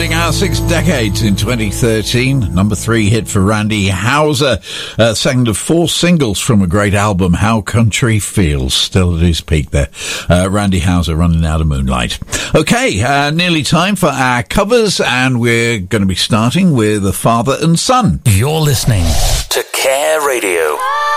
rounding out 6 decades in 2013. Number 3 hit for Randy Houser. Second of 4 singles from a great album, How Country Feels. Still at his peak there. Randy Houser, Running Out of Moonlight. Okay, nearly time for our covers, and we're going to be starting with a father and son. You're listening to Care Radio.